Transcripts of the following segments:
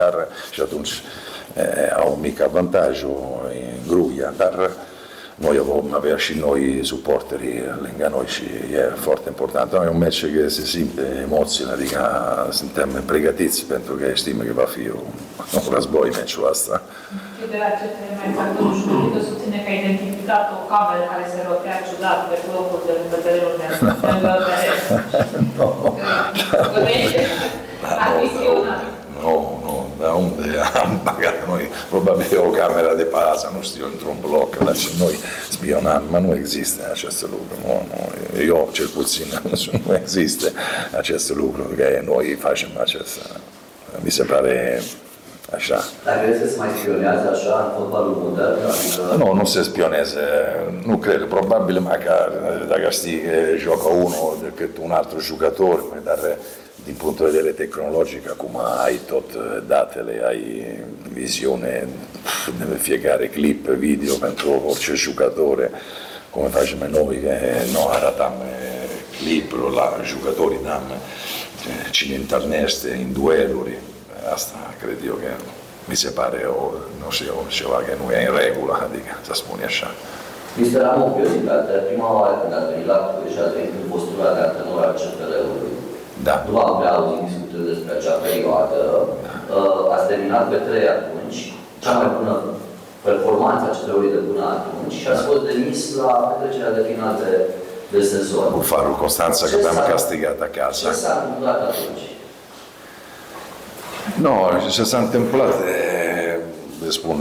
și atunci au un mic avantaj în Gruvia, dar noi vom avea și noi suporterii lângă noi și e foarte important. E un meci care se simte emoțiile, adică suntem pregătiți pentru că știm că va fi un război meciul ăsta. De la ce te mai fac domnul Șulică, susține că a identificat o cameră care se rotea ciudat pe locul de lângă terenul de Nu, dar unde am pagat noi? Probabil o cameră de pază, nu știu, într-un bloc, la și noi spionam, ma nu există acest lucru. Eu, cel puțin, nu există acest lucru, că noi facem acest. Mi se pare așa. Dar credeți că se mai spionează așa în fotbalul modern? Nu, nu se spioneze, nu cred. Probabil măcar dacă știi că joacă unul decât un alt jucător, dar din punct de vedere tehnologic, acum ai tot datele, ai viziune de fiecare clip, video pentru orice jucător, cum facem noi, că nu arătam clipul la jucătorii, dăm cine întâlnește în dueluri. Asta cred eu că mi se pare, nu știu, ceva că nu e în regulă, adică să spun așa. Mister, am o curiozitate. Prima oară când ați venit la Cluj, ați venit în postura de antrenor al CFR-ului. Da. Nu am prea auzit discutând despre acea perioadă. Da. Ați terminat pe 3 atunci, cea mai bună performanță a CFR-ului de până atunci și ați fost demis la petrecerea de final de sezon. Cu Farul Constanța, că v-am castigat acasă. Ce s-a întâmplat atunci? Nu, ce s-a întâmplat, spun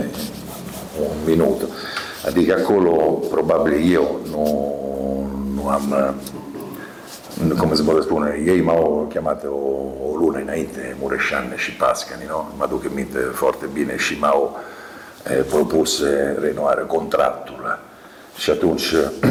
un minut. Adică acolo, probabil eu nu am, cum se poate spune, ei m-au chemat o lună înainte, Mureșan și Pascani, nu? Mă aduc aminte foarte bine și m-au propus renoare contractul. Și atunci,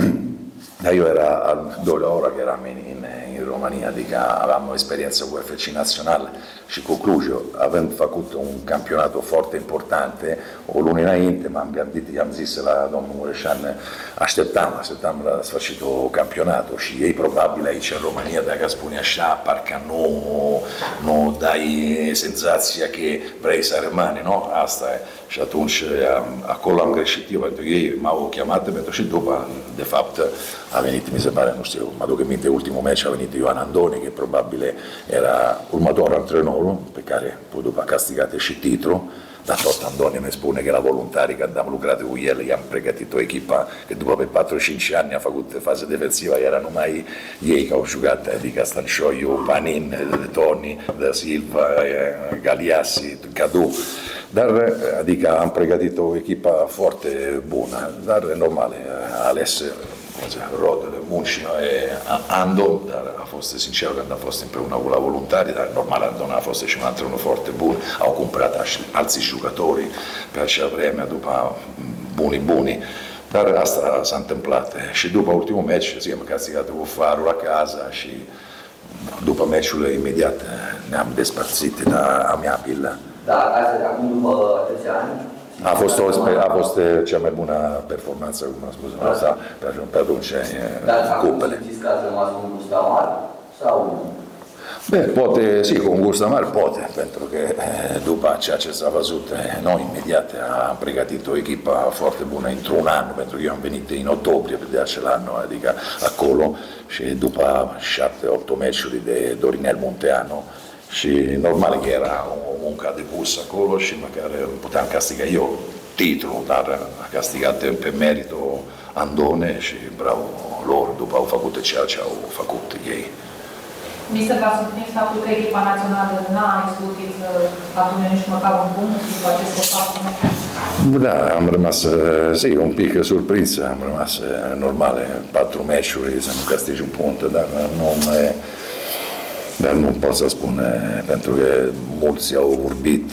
eu era al doilea oră că eram în România, adică aveam o experiență cu FC Național și cu Cluj, având făcut un campionat foarte important, o lună înainte m-am gândit, i-am zis la domnul Mureșan, așteptam la sfârșitul campionatului și ei probabil aici în România, dacă spune așa, parcă nu dai senzația că vrei să rămâni, nu? Asta e. Și atunci acolo am greșit eu, pentru că ei m-au chemat, pentru și după, de fapt, a venit, mi se pare, nu știu, mă aduc în minte, ultimul meci a venit Ioan Andone, că probabil era următorul antrenorul, pe care după a castigat și titlul, dar tot Andone mi spune că la voluntari, când am lucrat cu el, i-am pregătit o echipă, că după pe 4-5 ani a făcut fază defensivă, era numai ei care au jucat, adică Stancioiu, Panin, Toni, Da Silva, Galiassi, Cadu. Dar, adică am pregătit o echipă foarte bună, dar normal, a ales rodele muncii Andon, dar a fost sincer când a fost împreună cu la voluntari, dar normal Andon a fost și un antrenor foarte bun, au cumpărat alții jucători pe acea vreme, după buni, dar asta s-a întâmplat. Și după ultimul meci, am castigat cu Farul acasă și după meciul imediat ne-am despărțit amiabil. Da, acum după atâția ani? A fost cea mai bună performanță, cum am spus, asta, pe atunci, cupele. Dar simțiți că ați rămas cu un gust amar? Sau? Beh, poate, sì, cu un gust amar, poate, pentru că după ceea ce s-a văzut, noi imediat am pregătit o echipă foarte bună într-un an, pentru că eu am venit în octombrie de acel an, adică acolo, și după 7-8 meciuri de Dorinel Munteanu, și normal că era o muncă depusă acolo și măcar puteam castiga eu titlul, dar a castigat pe meritul Andone și bravo lor, după au făcut ceea ce au făcut ei. Mi se va surprins faptul că echipa națională n-a izbutit atunci nici măcar un punct după aceste fapte? Da, am rămas, un pic surprins, am rămas normale, 4 meciuri, să nu câștigi un punct, dar nu pot să spun, pentru că mulți au vorbit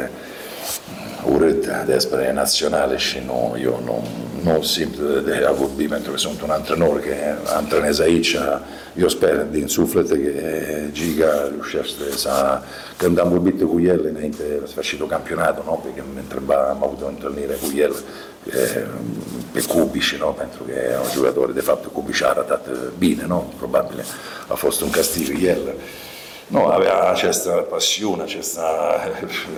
urât despre naționale și eu nu simt de a vorbi, pentru că sunt un antrenor care antrenez aici. Eu sper din suflet că Giga reușește să... Când am vorbit cu el înainte la sfârșitul campionatului, no? Perché mi întreba, am avut o întâlnire cu el pe Cubiș, no? Pentru că e un jucător, de fapt Cubiș a arătat bine, no? Probabil a fost un castig el. Nu, avea această pasiune, această